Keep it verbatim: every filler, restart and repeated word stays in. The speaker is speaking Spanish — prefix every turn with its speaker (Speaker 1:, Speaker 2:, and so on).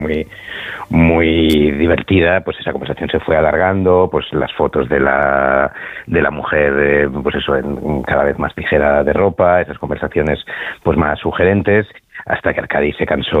Speaker 1: muy muy divertida, pues esa conversación se fue alargando, pues las fotos de la de la mujer, eh, pues eso, en, cada vez más ligera de ropa, esas conversaciones pues más sugerentes, hasta que Arcadi se cansó